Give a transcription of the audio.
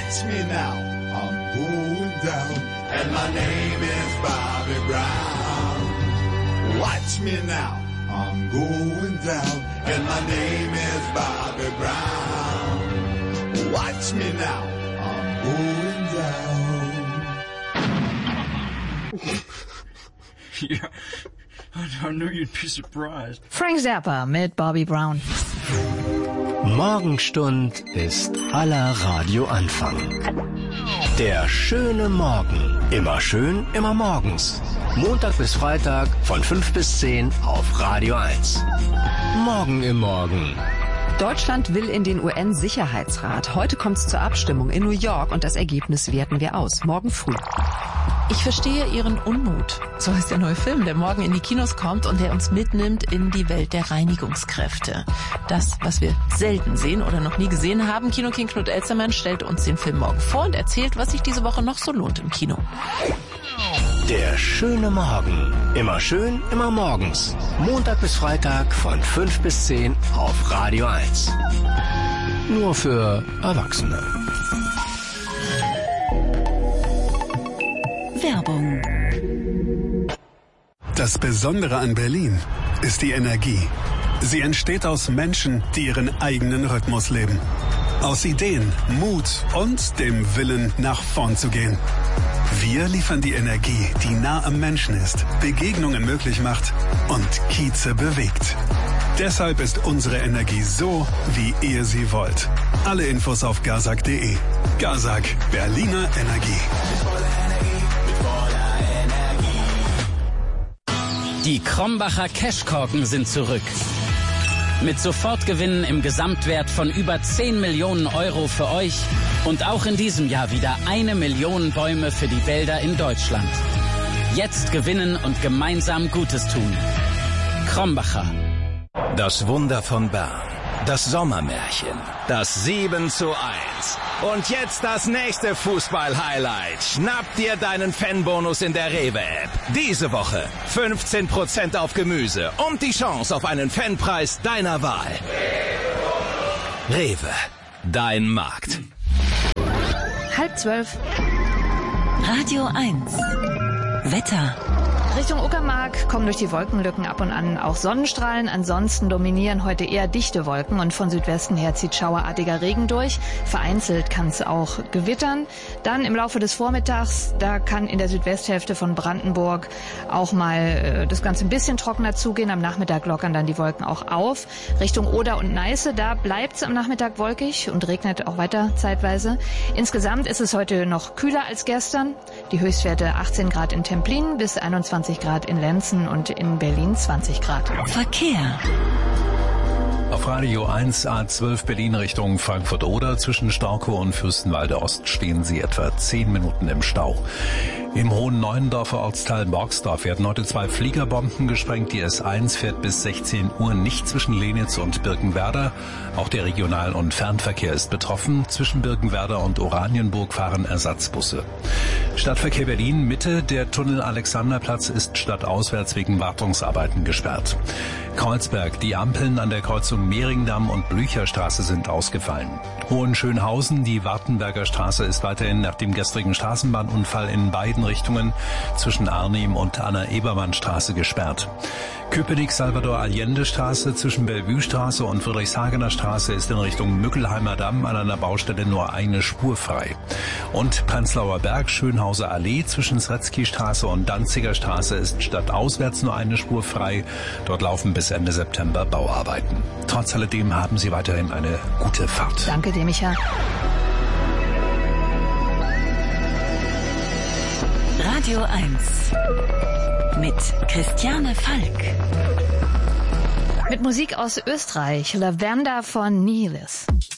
Watch me now, I'm going down, and my name is Bobby Brown. Watch me now, I'm going down, and my name is Bobby Brown. Watch me now, I'm going down. Yeah, I knew you'd be surprised. Frank Zappa mit Bobby Brown. Morgenstund ist aller Radioanfang. Der schöne Morgen. Immer schön, immer morgens. Montag bis Freitag von 5 bis 10 auf Radio 1. Morgen im Morgen. Deutschland will in den UN-Sicherheitsrat. Heute kommt es zur Abstimmung in New York und das Ergebnis werten wir aus. Morgen früh. Ich verstehe Ihren Unmut. So heißt der neue Film, der morgen in die Kinos kommt und der uns mitnimmt in die Welt der Reinigungskräfte. Das, was wir selten sehen oder noch nie gesehen haben. Kinoking Knut Elstermann stellt uns den Film morgen vor und erzählt, was sich diese Woche noch so lohnt im Kino. Der schöne Morgen. Immer schön, immer morgens. Montag bis Freitag von 5 bis 10 auf Radio 1. Nur für Erwachsene. Werbung. Das Besondere an Berlin ist die Energie. Sie entsteht aus Menschen, die ihren eigenen Rhythmus leben. Aus Ideen, Mut und dem Willen, nach vorn zu gehen. Wir liefern die Energie, die nah am Menschen ist, Begegnungen möglich macht und Kieze bewegt. Deshalb ist unsere Energie so, wie ihr sie wollt. Alle Infos auf gazak.de. Gazak, Berliner Energie. Die Krombacher Cashkorken sind zurück. Mit Sofortgewinnen im Gesamtwert von über 10 Millionen Euro für euch und auch in diesem Jahr wieder 1 Million Bäume für die Wälder in Deutschland. Jetzt gewinnen und gemeinsam Gutes tun. Krombacher. Das Wunder von Bern. Das Sommermärchen. Das 7:1. Und jetzt das nächste Fußball-Highlight. Schnapp dir deinen Fanbonus in der Rewe-App. Diese Woche 15% auf Gemüse und die Chance auf einen Fanpreis deiner Wahl. Rewe. Dein Markt. 11:30. Radio 1. Wetter. Richtung Uckermark kommen durch die Wolkenlücken ab und an auch Sonnenstrahlen. Ansonsten dominieren heute eher dichte Wolken und von Südwesten her zieht schauerartiger Regen durch. Vereinzelt kann es auch gewittern. Dann im Laufe des Vormittags, da kann in der Südwesthälfte von Brandenburg auch mal das Ganze ein bisschen trockener zugehen. Am Nachmittag lockern dann die Wolken auch auf. Richtung Oder und Neiße, da bleibt es am Nachmittag wolkig und regnet auch weiter zeitweise. Insgesamt ist es heute noch kühler als gestern. Die Höchstwerte 18 Grad in Templin bis 21 Grad in Lenzen und in Berlin 20 Grad. Verkehr. Auf Radio 1 A12 Berlin Richtung Frankfurt-Oder zwischen Staukow und Fürstenwalde Ost stehen Sie etwa 10 Minuten im Stau. Im Hohen Neuendorfer Ortsteil Borgsdorf werden heute 2 Fliegerbomben gesprengt. Die S1 fährt bis 16 Uhr nicht zwischen Lenitz und Birkenwerder. Auch der Regional- und Fernverkehr ist betroffen. Zwischen Birkenwerder und Oranienburg fahren Ersatzbusse. Stadtverkehr Berlin Mitte. Der Tunnel Alexanderplatz ist stadtauswärts wegen Wartungsarbeiten gesperrt. Kreuzberg. Die Ampeln an der Kreuzung Mehringdamm und Blücherstraße sind ausgefallen. Hohenschönhausen. Die Wartenberger Straße ist weiterhin nach dem gestrigen Straßenbahnunfall in beiden Richtungen zwischen Arnim und Anna-Ebermann-Straße gesperrt. Köpenick-Salvador-Allende-Straße zwischen Bellevue-Straße und Friedrichshagener Straße ist in Richtung Mückelheimer Damm an einer Baustelle nur eine Spur frei. Und Prenzlauer Berg, Schönhauser Allee zwischen Sretzky-Straße und Danziger Straße ist stadtauswärts nur eine Spur frei. Dort laufen bis Ende September Bauarbeiten. Trotz alledem haben Sie weiterhin eine gute Fahrt. Danke dir, Micha. Radio 1 mit Christiane Falk. Mit Musik aus Österreich, Lavender von Nihilis.